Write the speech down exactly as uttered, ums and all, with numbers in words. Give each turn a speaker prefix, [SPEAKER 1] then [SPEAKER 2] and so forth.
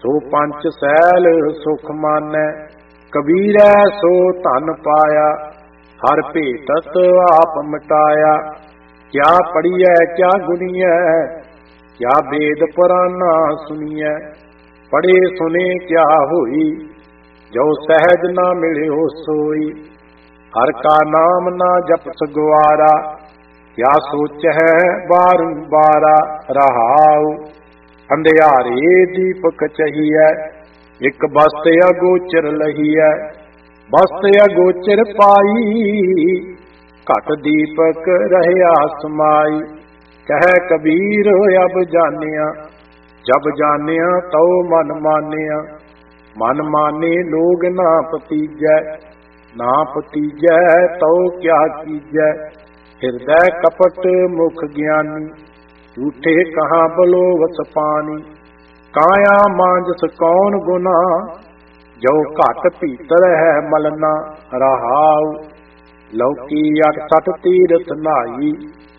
[SPEAKER 1] ਸੋ ਪੰਚ cell ਸੁਖ ਮਾਨੈ, ਕਬੀਰੈ ਸੋ ਧਨ ਪਾਇਆ। ਹਰ ਭੇਟਤ ਆਪ ਮਿਟਾਇਆ, ਕਿਆ ਪੜੀਐ ਕਿਆ ਗੁਣੀਐ, ਕਿਆ ਵੇਦ ਪੁਰਾਨਾ ਸੁਣੀਐ। ਪੜੇ ਸੁਨੇ ਕਿਆ ਹੋਈ, ਜੋ ਸਹਿਜ ਨਾ ਮਿਲਿਓ ਸੋਈ। ਹਰ ਕਾ ਨਾਮ ਨਾ ਜਪਤ ਗਵਾਰਾ, ਕਿਆ ਸੋਚਹਿ ਬਾਰੰਬਾਰਾ। ਰਹਾਉ ਅੰਧਿਆਰੇ ਦੀਪਕ ਚਹੀਐ, ਇਕ ਬਸਤ ਅਗੋਚਰ ਲਹੀਐ। ਬਸਤ ਅਗੋਚਰ ਪਾਈ, ਘਟ ਦੀਪਕ ਰਹਿਆ ਸਮਾਈ। ਕਹਿ ਕਬੀਰ ਅਬ ਜਾਣਿਆ, ਜਬ ਜਾਣਿਆ ਤਉ ਮਨ ਮਾਨਿਆ। ਮਨ ਮਾਨੇ ਲੋਗ ਨਾ ਪਤੀਜੈ, ਨਾ ਪਤੀਜੈ ਤਉ ਕਿਆ ਕੀਜੈ। ਹਿਰਦੈ ਕਪਟ ਮੁਖ ਗਿਆਨੀ, ਝੂਠੇ ਕਹਾਂ ਬਲੋਵਤ ਪਾਣੀ। ਕਾਇਆ ਮਾਂਜਸ ਕੌਣ ਗੁਨਾ, ਜੋ ਘਟ ਭੀਤਰ ਹੈ ਮਲਨਾ। ਰਹਾਉ ਲੌਕੀ ਅਠ ਸਠ ਤੀਰਥ ਨਾਈ,